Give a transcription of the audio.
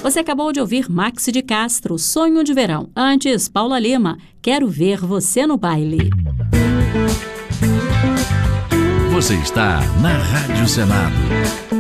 Você acabou de ouvir Maxi de Castro, Sonho de Verão. Antes, Paula Lima, Quero Ver Você no Baile. Você está na Rádio Senado.